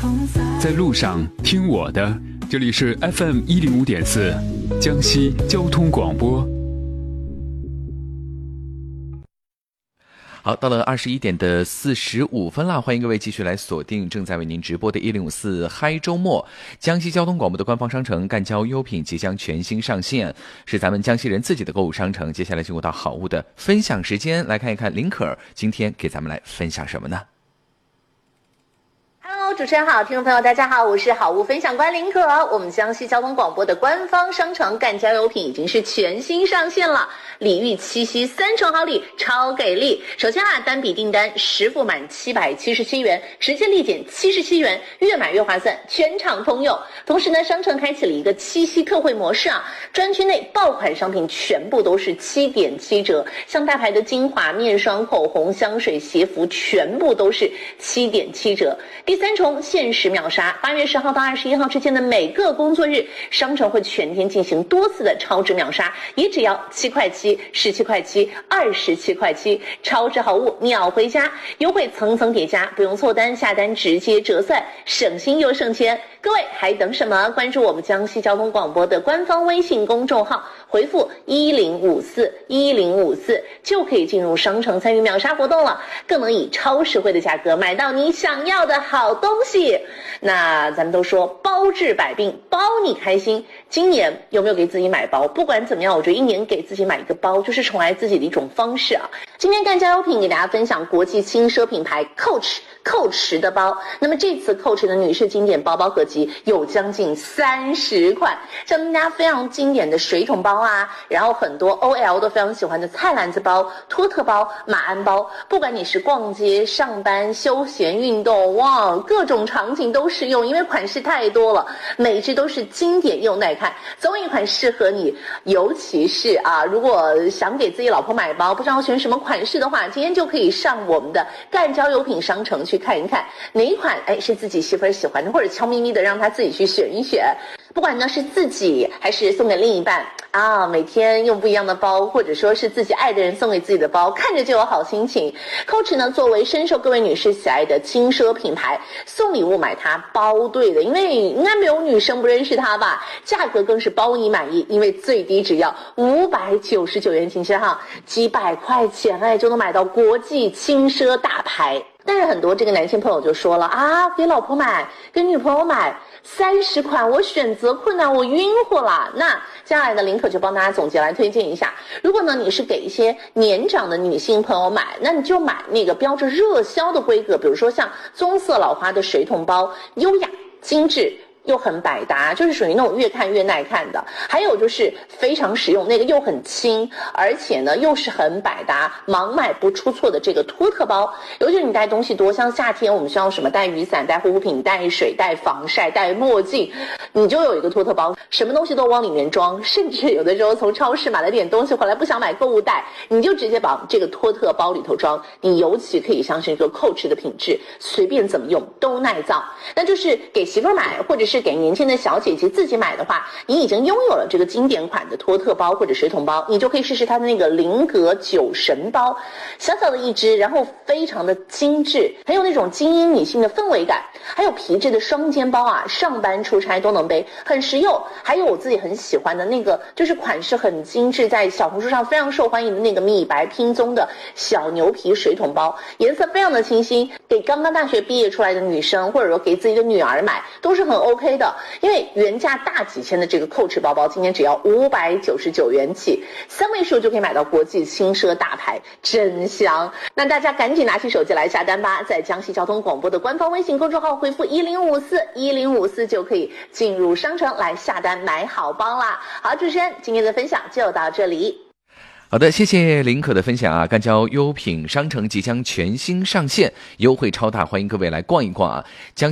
在路上听我的，这里是 FM105.4 江西交通广播。 好，到了21:45了，欢迎各位继续来锁定正在为您直播的1054嗨周末。江西交通广播的官方商城赣交优品即将全新上线，是咱们江西人自己的购物商城。接下来进入到好物的分享时间，来看一看林可今天给咱们来分享什么呢？ 主持人好，听众朋友大家好，我是好物分享官林可。我们江西交通广播的官方商城赣交优品已经是全新上线了，礼遇七夕3重好礼，超给力。首先单笔订单10付满777元，直接立减77元，越买越划算，全场通用。同时呢，商城开启了一个七夕特惠模式专区内爆款商品全部都是7.7折，像大牌的精华、面霜、口红、香水、鞋服全部都是7.7折。第3重限时秒杀，8月10号到21号之间的每个工作日，商城会全天进行多次的超值秒杀，也只要7块7、17块7、27块7，超值好物秒回家，优惠层层叠加，不用凑单，下单直接折算，省心又省钱。各位还等什么？关注我们江西交通广播的官方微信公众号，回复1054就可以进入商城参与秒杀活动了，更能以超实惠的价格买到你想要的好东西。那咱们都说包治百病，包你开心。今年有没有给自己买包？不管怎么样，我觉得一年给自己买一个包就是宠爱自己的一种方式今天赣交优品给大家分享国际轻奢品牌 Coach 的包。那么这次 Coach 的女士经典包包合集有将近30款，像大家非常经典的水桶包然后很多 OL 都非常喜欢的菜篮子包、托特包、马鞍包，不管你是逛街、上班、休闲、运动，各种场景都适用，因为款式太多了，每一只都是经典又耐看，总有一款适合你。尤其是如果想给自己老婆买包，不知道选什么款式的话，今天就可以上我们的赣交优品商城去看一看哪一款是自己媳妇儿喜欢的，或者悄咪咪的让她自己去选一选。不管呢是自己还是送给另一半每天用不一样的包，或者说是自己爱的人送给自己的包，看着就有好心情。Coach 呢作为深受各位女士喜爱的轻奢品牌，送礼物买它包对的，因为应该没有女生不认识它吧。价格更是包你满意，因为最低只要599元，请记几百块钱就能买到国际轻奢大牌。但是很多这个男性朋友就说了给老婆买，给女朋友买30款，我选择困难，我晕乎了。那接下来呢，林可就帮大家总结来推荐一下。如果呢你是给一些年长的女性朋友买，那你就买那个标着热销的规格，比如说像棕色老花的水桶包，优雅精致又很百搭，就是属于那种越看越耐看的。还有就是非常实用，那个又很轻，而且呢又是很百搭，盲买不出错的这个托特包。尤其是你带东西多，像夏天我们需要什么带雨伞、带护肤品、带水、带防晒、带墨镜，你就有一个托特包，什么东西都往里面装。甚至有的时候从超市买了点东西回来不想买购物袋，你就直接把这个托特包里头装。你尤其可以相信这个 Coach 的品质，随便怎么用都耐造。那就是给媳妇买，或者是给年轻的小姐姐自己买的话，你已经拥有了这个经典款的托特包或者水桶包，你就可以试试它的那个菱格酒神包，小小的一只，然后非常的精致，很有那种精英女性的氛围感。还有皮质的双肩包上班出差都能背，很实用。还有我自己很喜欢的那个，就是款式很精致，在小红书上非常受欢迎的那个米白拼宗的小牛皮水桶包，颜色非常的清新，给刚刚大学毕业出来的女生，或者说给自己的女儿买都是很 OK 的。因为原价大几千的这个 Coach 包包，今天只要599元起，3位数就可以买到国际轻奢大牌，真香。那大家赶紧拿起手机来下单吧，在江西交通广播的官方微信公众号回复1054就可以进入商城来下单买好包啦。好，主持人今天的分享就到这里。 好的，谢谢林可的分享赣交优品商城即将全新上线，优惠超大，欢迎各位来逛一逛